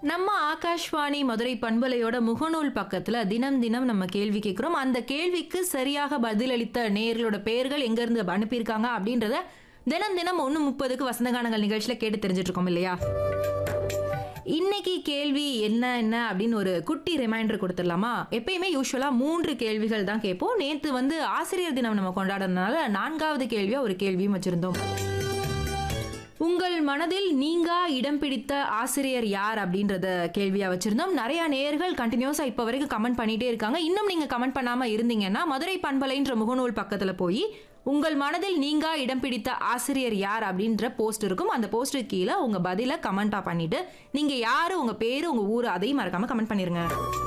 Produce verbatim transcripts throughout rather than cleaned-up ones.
நம்ம ஆகாஷ்வாணி மதுரை பண்பலையோட முகநூல் பக்கத்துல தினம் தினம் நம்ம கேள்வி கேட்கிறோம். அந்த கேள்விக்கு சரியாக பதிலளித்த நேயர்களோட பெயர்கள் எங்க இருந்து அனுப்பியிருக்காங்க அப்படின்றத தினம் தினம் ஒன்று முப்பதுக்கு வசந்தகானங்கள் நிகழ்ச்சியில கேட்டு தெரிஞ்சிட்டு இருக்கோம் இல்லையா? இன்னைக்கு கேள்வி என்ன என்ன அப்படின்னு ஒரு குட்டி ரிமைண்டர் கொடுத்துடலாமா? எப்பயுமே யூஸ்வலா மூன்று கேள்விகள் தான் கேட்போம். நேத்து வந்து ஆசிரியர் தினம் நம்ம கொண்டாடுறதுனால நான்காவது கேள்வியா ஒரு கேள்வியும் வச்சிருந்தோம். உங்கள் மனதில் நீங்கா இடம் பிடித்த ஆசிரியர் யார் அப்படின்றத கேள்வியா வச்சிருந்தோம். நிறைய நேயர்கள் கண்டினியூஸா இப்ப வரைக்கும் கமெண்ட் பண்ணிட்டே இருக்காங்க. இன்னும் நீங்க கமெண்ட் பண்ணாம இருந்தீங்கன்னா மதுரை பண்பலைன்ற முகநூல் பக்கத்துல போய் உங்கள் மனதில் நீங்கா இடம் பிடித்த ஆசிரியர் யார் அப்படின்ற போஸ்ட் இருக்கும். அந்த போஸ்ட் கீழே உங்க பதில கமெண்டா பண்ணிட்டு நீங்க யாரு, உங்க பேரு, உங்க ஊரு அதையும் மறக்காம கமெண்ட் பண்ணிருங்க.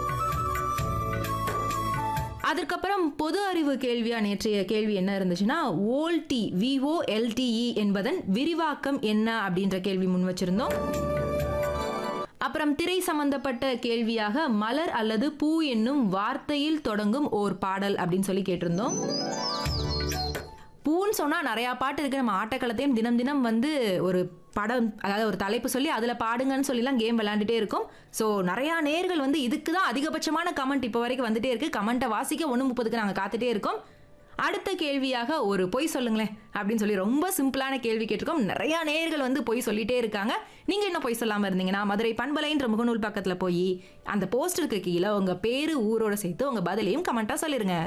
அதுக்கப்புறம் பொது அறிவு கேள்வியா நேற்றைய கேள்வி என்ன இருந்துச்சுன்னா, ஓல்டி விஓஎல்டிஇ என்பதன் விரிவாக்கம் என்ன அப்படின்ற கேள்வி முன் வச்சிருந்தோம். அப்புறம் திரை சம்பந்தப்பட்ட கேள்வியாக மலர் அல்லது பூ என்னும் வார்த்தையில் தொடங்கும் ஓர் பாடல் அப்படின்னு சொல்லி கேட்டிருந்தோம். பூன்னு சொன்னா நிறைய பாட்டு இருக்கு. நம்ம ஆட்டக்களத்தையும் தினம் தினம் வந்து ஒரு படம், அதாவது ஒரு தலைப்பு சொல்லி அதுல பாடுங்கன்னு சொல்லிலாம் கேம் விளையாண்டுட்டே இருக்கும். ஸோ நிறைய நேர்கள் வந்து இதுக்கு தான் அதிகபட்சமான கமெண்ட் இப்போ வரைக்கும் வந்துட்டே இருக்கு. கமெண்ட்டை வாசிக்க ஒன்று முப்பதுக்கு நாங்கள் காத்துட்டே இருக்கோம். அடுத்த கேள்வியாக ஒரு பொய் சொல்லுங்களேன் அப்படின்னு சொல்லி ரொம்ப சிம்பிளான கேள்வி கேட்டிருக்கோம். நிறைய நேயர்கள் வந்து பொய் சொல்லிட்டே இருக்காங்க. நீங்க என்ன பொய் சொல்லாம இருந்தீங்கன்னா மதுரை பண்பலைன்ற முகநூல் பக்கத்துல போய் அந்த போஸ்டருக்கு கீழே உங்க பேரு ஊரோட சேர்த்து உங்க பதிலையும் கமெண்டா சொல்லிருங்க.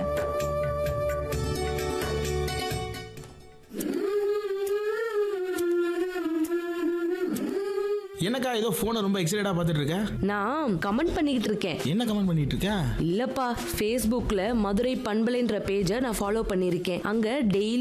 என்னக்கா ஏதோ போனை ரொம்ப எக்ஸைட்டடா பார்த்துட்டு இருக்க? நான் கமெண்ட் பண்ணிக்கிட்டு இருக்கேன். என்ன கமெண்ட் பண்ணிட்டு இருக்க? இல்லப்பா, ஃபேஸ்புக்ல மதுரை பண்பலைன்ற பேஜை நான் ஃபாலோ பண்ணியிருக்கேன். அங்க டெய்லி